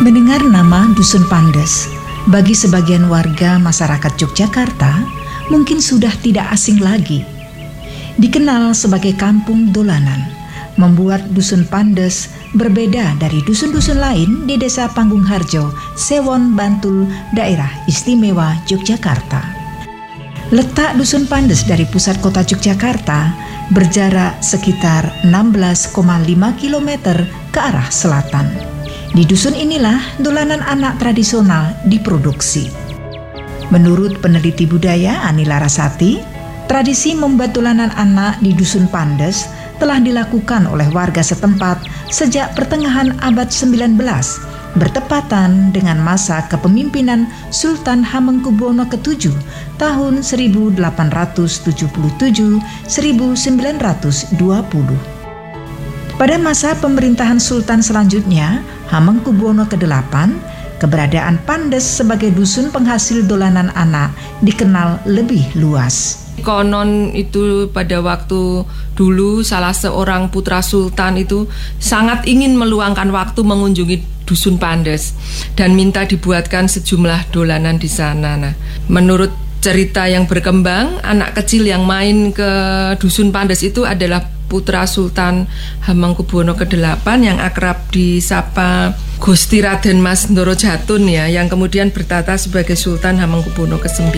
Mendengar nama Dusun Pandes, bagi sebagian warga masyarakat Yogyakarta mungkin sudah tidak asing lagi. Dikenal sebagai kampung dolanan, membuat Dusun Pandes berbeda dari dusun-dusun lain di Desa Panggungharjo, Sewon, Bantul, Daerah Istimewa Yogyakarta. Letak Dusun Pandes dari pusat kota Yogyakarta berjarak sekitar 16,5 km ke arah selatan. Di dusun inilah dolanan anak tradisional diproduksi. Menurut peneliti budaya Ani Larasati, tradisi membuat dolanan anak di Dusun Pandes telah dilakukan oleh warga setempat sejak pertengahan abad 19, bertepatan dengan masa kepemimpinan Sultan Hamengkubuwono ke-7 tahun 1877-1920. Pada masa pemerintahan Sultan selanjutnya, Hamengkubuwono ke-8, keberadaan Pandes sebagai dusun penghasil dolanan anak dikenal lebih luas. Konon itu pada waktu dulu salah seorang putra sultan itu sangat ingin meluangkan waktu mengunjungi Dusun Pandes dan minta dibuatkan sejumlah dolanan di sana. Nah, menurut cerita yang berkembang, anak kecil yang main ke Dusun Pandes itu adalah putra Sultan Hamengkubuwono ke-8 yang akrab disapa Gusti Raden Mas Ndoro Jatun ya, yang kemudian bertata sebagai Sultan Hamengkubuwono ke-9.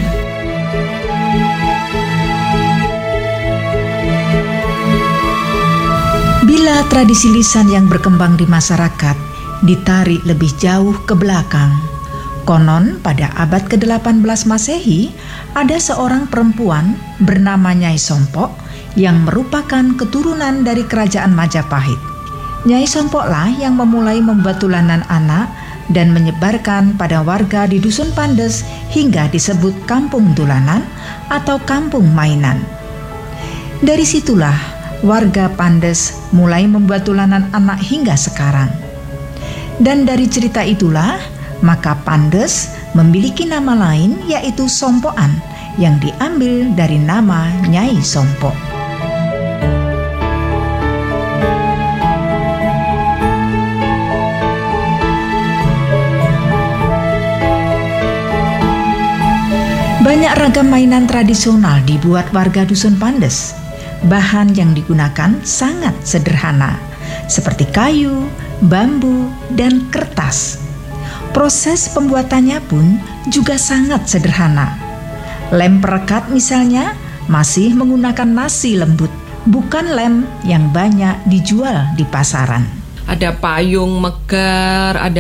Bila tradisi lisan yang berkembang di masyarakat ditarik lebih jauh ke belakang, konon pada abad ke-18 Masehi ada seorang perempuan bernama Nyai Sompok yang merupakan keturunan dari kerajaan Majapahit. Nyai Sompoklah yang memulai membuat dolanan anak dan menyebarkan pada warga di Dusun Pandes hingga disebut kampung dolanan atau kampung mainan. Dari situlah warga Pandes mulai membuat dolanan anak hingga sekarang. Dan dari cerita itulah maka Pandes memiliki nama lain yaitu Sompokan yang diambil dari nama Nyai Sompok. Banyak ragam mainan tradisional dibuat warga Dusun Pandes. Bahan yang digunakan sangat sederhana, seperti kayu, bambu, dan kertas. Proses pembuatannya pun juga sangat sederhana. Lem perekat misalnya masih menggunakan nasi lembut, bukan lem yang banyak dijual di pasaran. Ada payung megar, ada